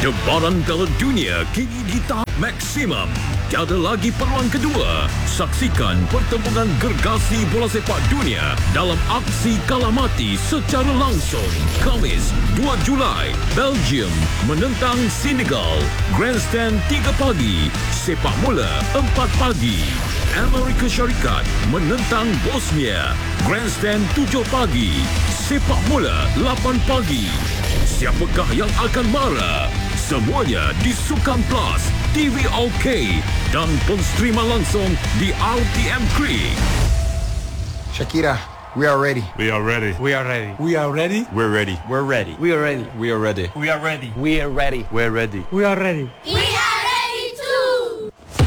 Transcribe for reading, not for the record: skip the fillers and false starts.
Debaran Piala Dunia kini di tahap maksimum. Tiada lagi peluang kedua. Saksikan pertempuran gergasi bola sepak dunia dalam aksi kalah mati secara langsung. Khamis 2 Julai, Belgium menentang Senegal. Grandstand 3 pagi, sepak mula 4 pagi. Amerika Syarikat menentang Bosnia. Grandstand 7 pagi, sepak mula 8 pagi. Siapakah yang akan marah? Semuanya di Sukan Plus, TV OK dan penstreaman langsung di RTM Krik. Shakira, we are ready. We are ready. We are ready. We are ready. We're ready. We're ready. We are ready. We are ready. We are ready. We are ready. We're ready. We are ready. We